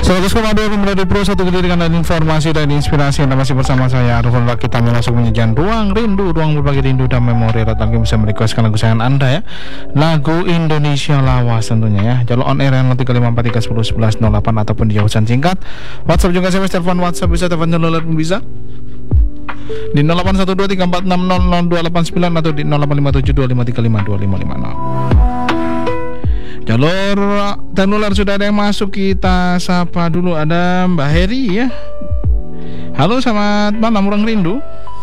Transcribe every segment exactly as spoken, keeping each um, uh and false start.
seratus koma dua Komedi Pro, satu kedengaran dan informasi dan inspirasi. Anda masih bersama saya Arifin. Kita langsung menyajikan Ruang Rindu, ruang berbagi rindu dan memori. Datang bisa merequestkan lagu sayangan Anda ya, lagu Indonesia Lawas tentunya ya. Jalur on air yang tiga lima empat tiga satu nol satu satu nol delapan ataupun di jauhan singkat. WhatsApp juga saya telepon WhatsApp bisa, telepon seluler pun bisa di nol delapan satu dua tiga empat enam nol nol dua delapan sembilan atau di nol delapan lima tujuh dua lima tiga lima dua lima lima nol. Jalur tenular sudah ada yang masuk, kita sapa dulu. Ada Mbak Heri ya. Halo, selamat malam Ruang Rindu.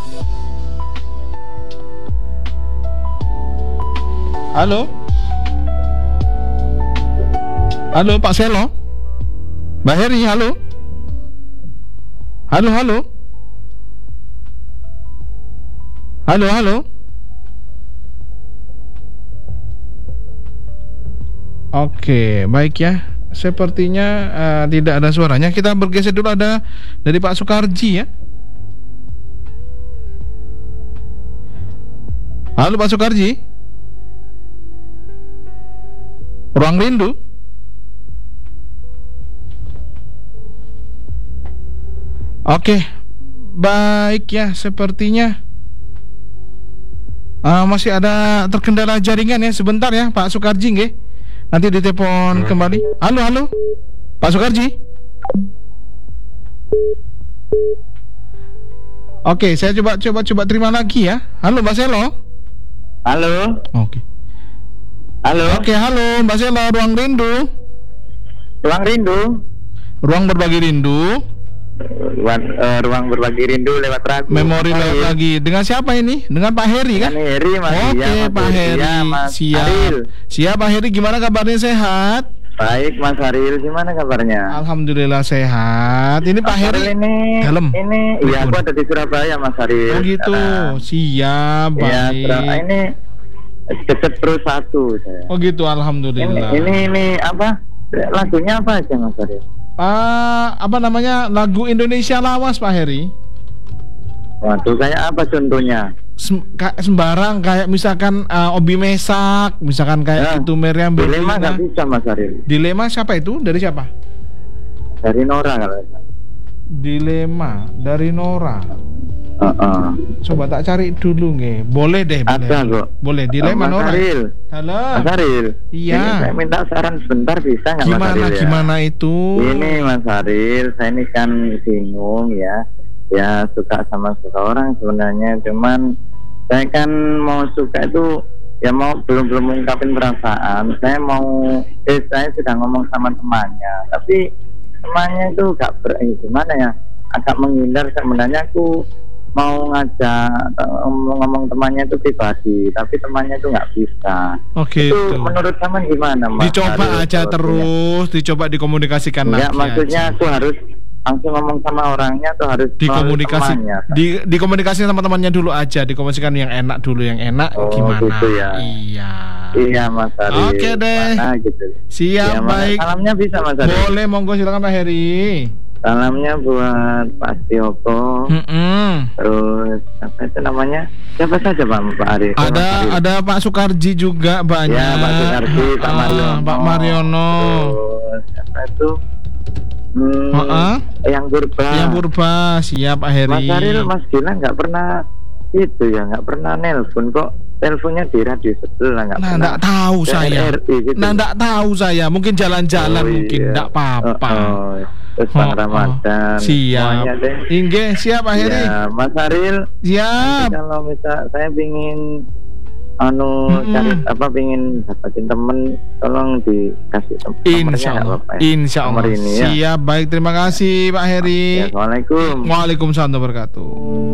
Halo. Halo Pak Selo. Mbak Heri, halo. Halo, halo. Halo, halo. Oke, baik ya. Sepertinya uh, tidak ada suaranya. Kita bergeser dulu, ada dari Pak Sukarji ya. Halo Pak Sukarji. Ruang Rindu. Oke, baik ya. Sepertinya uh, masih ada terkendala jaringan ya. Sebentar ya Pak Sukarji nggih. Nanti ditelepon kembali. Halo, halo Pak Sukarji. Oke, saya coba coba coba terima lagi ya. Halo Mbak Selo. Halo. Oke. Halo. Oke, halo Mbak Selo, Ruang Rindu. Ruang Rindu. Ruang berbagi rindu. Ruang, uh, ruang berbagi rindu lewat ragu. Memori lewat lagi. Dengan siapa ini? Dengan Pak Heri kan? Dengan Heri Mas. Oke, ya, Pak Heri. Ya, Mas siap. Aril. Siap Pak Heri, gimana kabarnya, sehat? Baik Mas Aril, gimana kabarnya? Alhamdulillah sehat. Ini Pak Mas Heri Aril ini dalam. Ini iya, aku ada di Surabaya Mas Aril. Oh gitu. Karena, siap, baik. Ya, Surabaya ini dekat Pro satu saya. Oh gitu, alhamdulillah. Ini ini, ini apa? Lagunya apa aja Mas Aril? Uh, apa namanya, lagu Indonesia Lawas Pak Heri. Waduh, kayak apa contohnya? Sem- ka- sembarang kayak misalkan uh, Obi Mesak, misalkan kayak ya, itu Meriam Dilema nggak bisa Mas Aril. Dilema siapa itu? Dari siapa? Dari Nora kalau. Dilema dari Nora. Uh-uh. Coba tak cari dulu nge. Boleh deh. Ada kok. Boleh. Dilema oh, Mas Nora. Aril. Halo. Mas Aril. Iya. Ini saya minta saran sebentar, bisa nggak Mas Gimana? Aril ya? Gimana itu? Ini Mas Aril, saya ini kan bingung ya. Ya suka sama seseorang sebenarnya, cuman saya kan mau suka itu ya mau belum belum mengungkapin perasaan. Saya mau eh saya sudah ngomong sama temannya, tapi temannya itu gak ber, eh, gimana ya, agak menghindar. Sebenarnya aku mau ngajak ngomong temannya itu pribadi, tapi temannya itu nggak bisa. Oke. Itu gitu. Menurut teman gimana Mas? Dicoba Aril, aja terus, dicoba dikomunikasikan lagi. Ya maksudnya aja. Aku harus langsung ngomong sama orangnya atau harus dikomunikasi temannya, kan? di dikomunikasi sama temannya dulu aja, dikomunikasikan yang enak dulu, yang enak oh, gimana? Gitu ya. Iya. Iya Mas Aril. Oke deh. Mana, gitu. Siap, ya, baik. Salamnya bisa Mas Aril. Boleh, monggo silakan Pak Heri. Salamnya buat Pak Stioko. Mm-mm. Terus apa itu namanya? Siapa saja Pak Pak Ari? Ada Ari. Ada Pak Sukarji juga banyak. Ya Pak Sukarji, Pak uh, Mariono. Pak Mariono. Terus siapa itu? Hmm, uh-uh. Yang Purba. Yang Purba, siap Pak Heri. Mas Aril, Mas Gilang nggak pernah itu ya, nggak pernah nelpon kok. Teleponnya di radio sebelah nggak nah, pernah. Nah, nggak tahu saya. Gitu. Nah, nggak tahu saya. Mungkin jalan-jalan, oh, mungkin nggak iya. apa-apa. Oh, oh. Terus Bang oh, Ramadan. Siap. Inge, siap Pak Heri. Ya, Mas Aril. Siap. Kalau misal saya pingin anu mm-hmm. cari apa pingin dapatin temen, tolong dikasih Insya Allah. Ya? Insya Allah. Ini, siap, ya. Baik, terima kasih Pak Heri. Assalamualaikum. Waalaikumsalam warahmatullahi wabarakatuh.